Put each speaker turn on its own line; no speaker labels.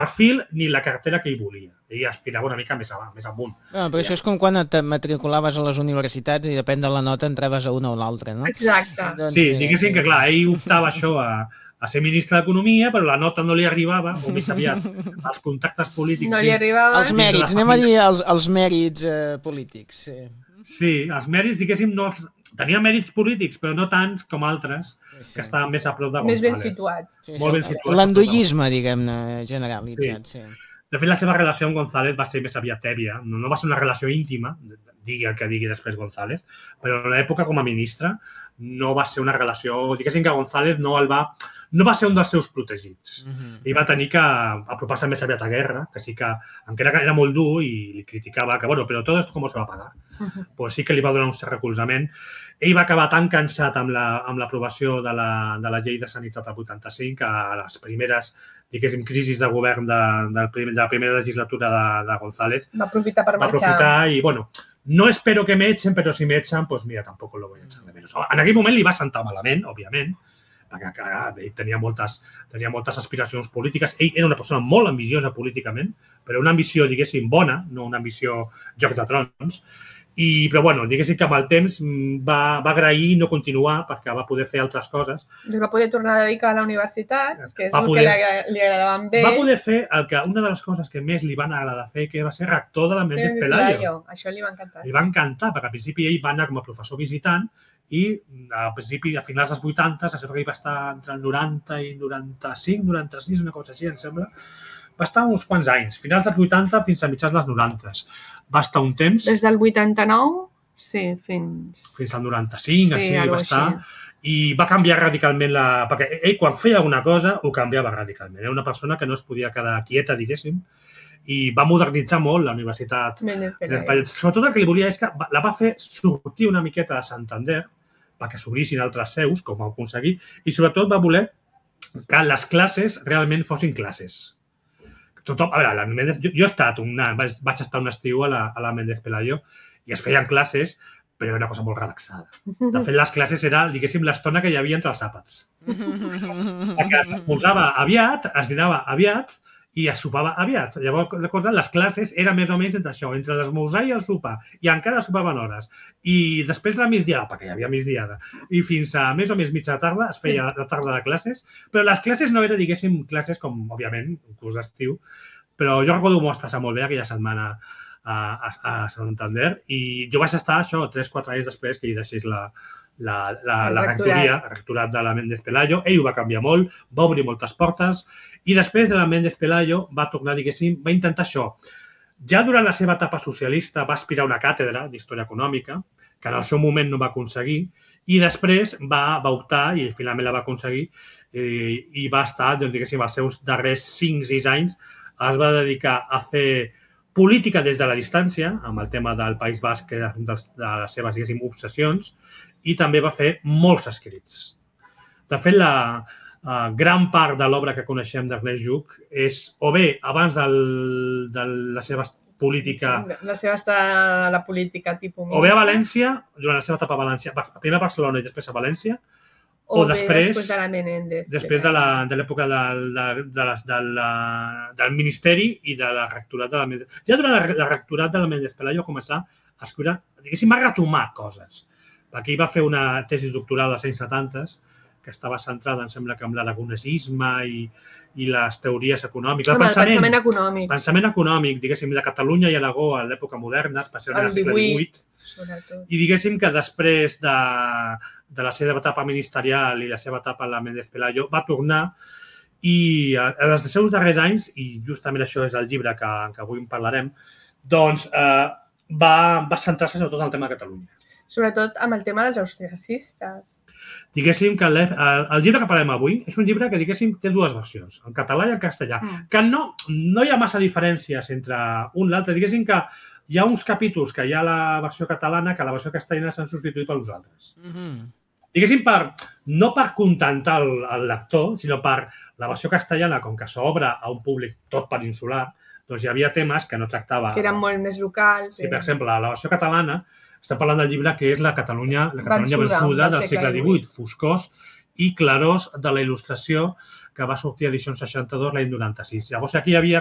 perfil ni la cartera que ell volia. Ell aspirava una mica més amunt.
Però això és com quan et matriculaves a les universitats i depèn de la nota entraves a una o l'altra, no?
Exacte.
Sí, diguéssim que, clar, ell optava això a ser ministre d'Economia, però la nota no li arribava, o més aviat, els contactes polítics...
No li arribava.
Els mèrits, anem a dir els mèrits polítics.
Sí, els mèrits, diguéssim, no... Tenia mèrits polítics, però no tants com altres que estaven més a prop de González.
Més ben situats.
Molt ben situats.
L'endollisme, diguem-ne, generalitzat, sí.
De fet, la seva relació amb González va ser més aviat tèbia. No va ser una relació íntima, digui el que digui després González, però en l'època com a ministre no va ser una relació... Diguéssim que González no va ser un dels seus protegits. Ell va tenir que apropar-se més aviat a guerra, que sí que, encara que era molt dur i li criticava que, bueno, però tot esto com se va pagar. Pues sí que li va donar un cert recolzament. Ell va acabar tan cansat amb l'aprovació de la llei de sanitat del 85 que a les primeres, diguéssim, crisis de govern de la primera legislatura de González
va aprofitar per marxar.
Va aprofitar i, bueno, no espero que me echen, però si me echan, pues mira, tampoco lo voy a echar de menos. En aquell moment li va sentar malament, òbviament, perquè clar, ell tenia moltes aspiracions polítiques. Ell era una persona molt ambiciosa políticament, però una ambició, diguéssim, bona, no una ambició joc de trons. Però, bueno, diguéssim que amb el temps va agrair no continuar perquè va poder fer altres coses.
Va poder tornar a dedicar a la universitat, que és el que li agradaven bé.
Va poder fer una de les coses que més li van agradar fer, que va ser rector de la Méndez Pelayo.
Això li va encantar.
Li va encantar, perquè al principi ell va anar com a professor visitant i al principi, a finals dels 80, sembla que ell va estar entre el 90 i 95, 96, una cosa així, em sembla. Va estar uns quants anys, finals dels 80 fins a mitjans dels 90. Va estar un temps...
Des del 89, sí,
fins al 95, així va estar. I va canviar radicalment perquè ell, quan feia una cosa, ho canviava radicalment. Era una persona que no es podia quedar quieta, diguéssim, i va modernitzar molt la universitat. Sobretot el que li volia és que la va fer sortir una miqueta de Santander perquè s'obrissin altres seus, com va aconseguir, i sobretot va voler que les classes realment fossin classes. Tothom, a veure, jo vaig estar un estiu a la Méndez Pelayo i es feien classes, però era una cosa molt relaxada. De fet, les classes era, diguéssim, l'estona que hi havia entre els àpats. Perquè s'esmorzava aviat, es dinava aviat i es sopava aviat. Llavors, les classes eren més o menys entre això, entre l'esmorzar i el sopar, i encara sopaven hores. I després de la migdiada, perquè hi havia migdiada, i fins a més o menys mitja tarda es feia la tarda de classes, però les classes no eren, diguéssim, classes com, òbviament, un curs d'estiu, però jo recordo que m'ho vaig passar molt bé aquella setmana a Santander i jo vaig estar, això, 3-4 anys després que hi deixés la rectoria, el rectorat de la Méndez Pelayo. Ell ho va canviar molt, va obrir moltes portes i després de la Méndez Pelayo va tornar, diguéssim, va intentar això. Ja durant la seva etapa socialista va aspirar a una càtedra d'història econòmica, que en el seu moment no va aconseguir, i després va optar, i finalment la va aconseguir, i va estar, doncs, diguéssim, els seus darrers 5-6 anys es va dedicar a fer política des de la distància, amb el tema del País Basc, que era una de les seves, diguéssim, obsessions, i també va fer molts escrits. De fet, la gran part de l'obra que coneixem d'Ernest Lluch és o bé abans de la seva política...
La política tipus ministre.
O bé a València, durant la seva etapa a València, primer a Barcelona i després a València, o després
de la Menéndez.
Després de l'època del Ministeri i de la rectorat de la Méndez. Ja durant la rectorat de la Méndez Pelayo va començar a escriure, diguéssim, va retomar coses. Perquè ell va fer una tesi doctoral als anys 70 que estava centrada, em sembla, que en l'aragonesisme i les teories econòmiques.
El pensament econòmic.
Pensament econòmic, diguéssim, de Catalunya i Aragó a l'època moderna, especialment al segle XVIII. I diguéssim que després de la seva etapa ministerial i la seva etapa a la Méndez Pelayo va tornar i en els seus darrers anys, i justament això és el llibre que avui en parlarem, doncs va centrar-se sobretot en el tema de Catalunya.
Sobretot amb el tema dels austriacistes.
Diguéssim que el llibre que parlem avui és un llibre que, diguéssim, té dues versions, en català i en castellà, que no hi ha massa diferències entre un i l'altre. Diguéssim que hi ha uns capítols que hi ha a la versió catalana que a la versió castellana s'han substituït per uns altres. Diguéssim, no per contentar el lector, sinó per la versió castellana, com que s'obre a un públic tot peninsular, doncs hi havia temes que no tractava...
Que eren molt més locals.
Sí, per exemple, a la versió catalana estem parlant del llibre que és la Catalunya vençuda del segle XVIII, foscors i clarors de la il·lustració, que va sortir a edició 62 l'any 96. Llavors aquí hi havia